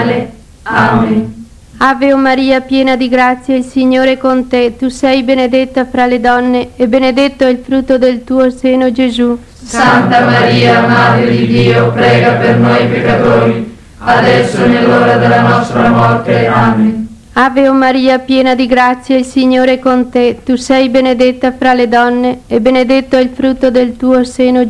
male. Amen. Ave Maria, piena di grazia, il Signore è con te. Tu sei benedetta fra le donne e benedetto è il frutto del tuo seno, Gesù. Santa Maria, Madre di Dio, prega per noi peccatori, adesso e nell'ora della nostra morte. Amen. Ave Maria, piena di grazia, il Signore è con te. Tu sei benedetta fra le donne e benedetto è il frutto del tuo seno,